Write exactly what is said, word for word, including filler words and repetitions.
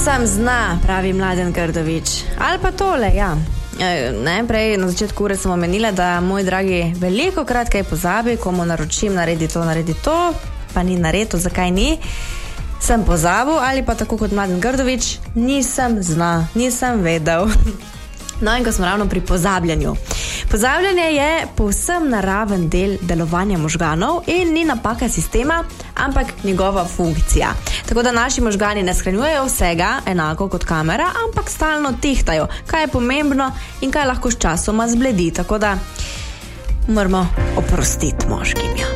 Sem zna, pravi Mladen Grdović. Ali pa tole, ja. Ne, prej na začetku ure sem omenila, da moj dragi veliko krat kaj pozabi, ko mu naročim, naredi to, naredi to, pa ni naredil, zakaj ni. Sem pozabil ali pa tako kot Mladen Grdović, nisem zna, nisem vedel. No in ko smo ravno pri pozabljanju. Pozabljanje je povsem naraven del delovanja možganov in ni napaka sistema, ampak njegova funkcija. Tako da naši možgani ne shranjujejo vsega enako kot kamera, ampak stalno tihtajo, kaj je pomembno in kaj lahko s časoma zbledi. Tako da moramo oprostiti moškim.